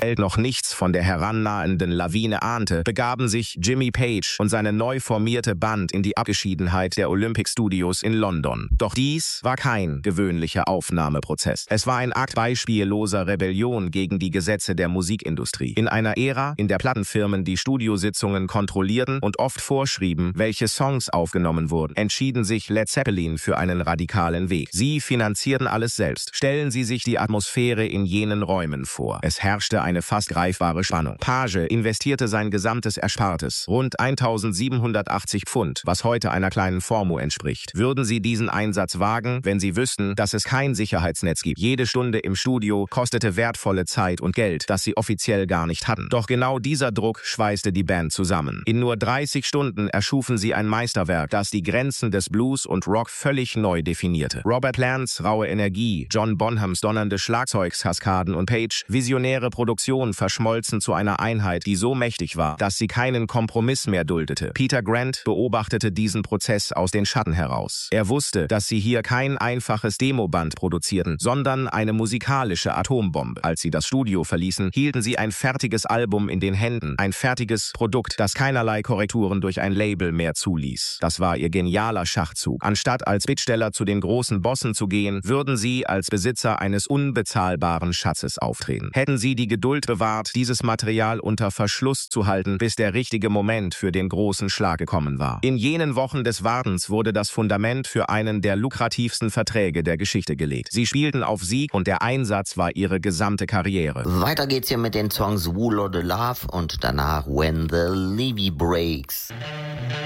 Welt noch nichts von der herannahenden Lawine ahnte, begaben sich Jimmy Page und seine neu formierte Band in die Abgeschiedenheit der Olympic Studios in London. Doch dies war kein gewöhnlicher Aufnahmeprozess. Es war ein Akt beispielloser Rebellion gegen die Gesetze der Musikindustrie. In einer Ära, in der Plattenfirmen die Studiositzungen kontrollierten und oft vorschrieben, welche Songs aufgenommen wurden, entschieden sich Led Zeppelin für einen radikalen Weg. Sie finanzierten alles selbst. Stellen Sie sich die Atmosphäre in jenen Räumen vor. Es herrschte eine fast greifbare Spannung. Page investierte sein gesamtes Erspartes, rund 1.780 Pfund, was heute einer kleinen Formu entspricht. Würden Sie diesen Einsatz wagen, wenn Sie wüssten, dass es kein Sicherheitsnetz gibt? Jede Stunde im Studio kostete wertvolle Zeit und Geld, das sie offiziell gar nicht hatten. Doch genau dieser Druck schweißte die Band zusammen. In nur 30 Stunden erschufen sie ein Meisterwerk, das die Grenzen des Blues und Rock völlig neu definierte. Robert Plants raue Energie, John Bonhams donnernde Schlagzeugskaskaden und Page visionäre Produktion verschmolzen zu einer Einheit, die so mächtig war, dass sie keinen Kompromiss mehr duldete. Peter Grant beobachtete diesen Prozess aus den Schatten heraus. Er wusste, dass sie hier kein einfaches Demoband produzierten, sondern eine musikalische Atombombe. Als sie das Studio verließen, hielten sie ein fertiges Album in den Händen, ein fertiges Produkt, das keinerlei Korrekturen durch ein Label mehr zuließ. Das war ihr genialer Schachzug. Anstatt als Bittsteller zu den großen Bossen zu gehen, würden sie als Besitzer eines unbezahlbaren Schatzes auftreten. Hätten sie die Geduld bewahrt, dieses Material unter Verschluss zu halten, bis der richtige Moment für den großen Schlag gekommen war. In jenen Wochen des Wartens wurde das Fundament für einen der lukrativsten Verträge der Geschichte gelegt. Sie spielten auf Sieg und der Einsatz war ihre gesamte Karriere. Weiter geht's hier mit den Songs Wool of the Love und danach When the Levee Breaks.